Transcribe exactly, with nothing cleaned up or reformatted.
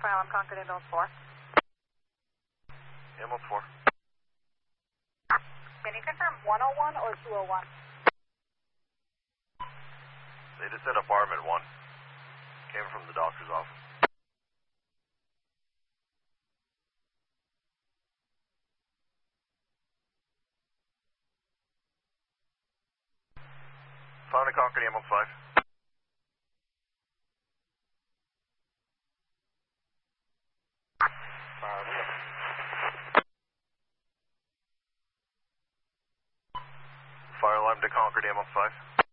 file on Concord ambulance four. Ambulance four. Can you confirm one oh one or two oh one? They just said apartment one. Came from the doctor's office. Found a Concord ambulance five. Fire alarm to Concord ambulance five.